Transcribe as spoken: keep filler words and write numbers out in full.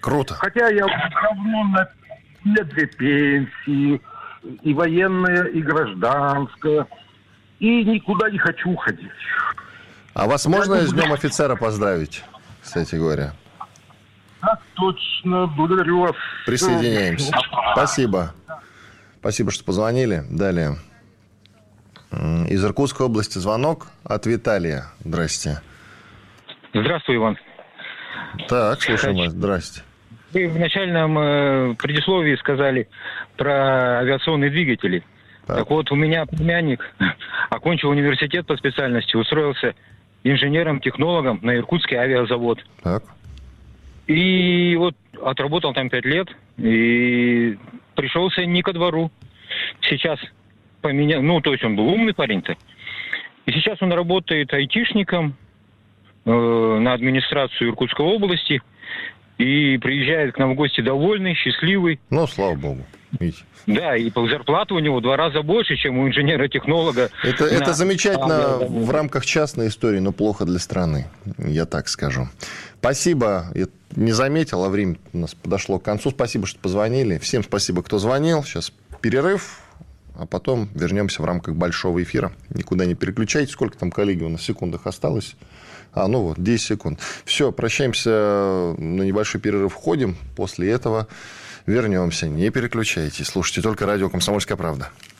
Круто. Хотя я давно на, на две пенсии, и военная, и гражданская, и никуда не хочу уходить. А вас можно с Днем офицера поздравить, кстати говоря? Так точно, благодарю вас. Присоединяемся. Спасибо. Спасибо, что позвонили. Далее. Из Иркутской области звонок от Виталия. Здрасте. Здравствуй, Иван. Так, слушаем вас. Здрасте. Вы в начальном э, предисловии сказали про авиационные двигатели. Так. так вот, у меня племянник окончил университет по специальности, устроился инженером-технологом на Иркутский авиазавод. Так. И вот отработал там пять лет, и пришелся не ко двору. Сейчас поменял, ну, то есть он был умный парень-то. И сейчас он работает айтишником э, на администрацию Иркутской области. И приезжает к нам в гости довольный, счастливый. Ну, слава богу. Видите. Да, и зарплата у него в два раза больше, чем у инженера-технолога. Это, на... это замечательно в рамках частной истории, но плохо для страны, я так скажу. Спасибо. Я не заметил, а время у нас подошло к концу. Спасибо, что позвонили. Всем спасибо, кто звонил. Сейчас перерыв, а потом вернемся в рамках большого эфира. Никуда не переключайтесь. Сколько там, коллеги, у нас в секундах осталось? А, ну вот, десять секунд. Все, прощаемся, на небольшой перерыв входим. После этого вернемся. Не переключайтесь. Слушайте только радио «Комсомольская правда».